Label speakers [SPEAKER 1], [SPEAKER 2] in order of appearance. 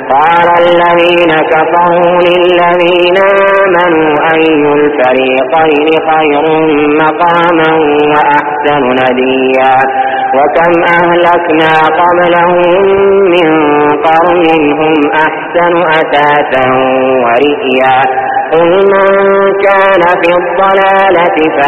[SPEAKER 1] قال الذين كفروا للذين آمنوا أي الفريقين خير مقاما وأحسن نديا وكم أهلكنا قبلهم من قرن هم أحسن أثاثا ورئيا قل من كان في الضلالة